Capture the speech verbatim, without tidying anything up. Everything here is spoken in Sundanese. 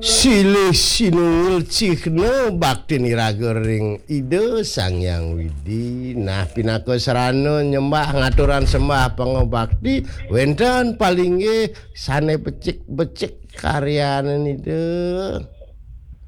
silih sinungul cihna bakti niragering ide Sang Hyang Widi. Nah pinaka sarana nyembah ngaturan sembah pangabakti wenten palingge sane becik-becik karyane ide.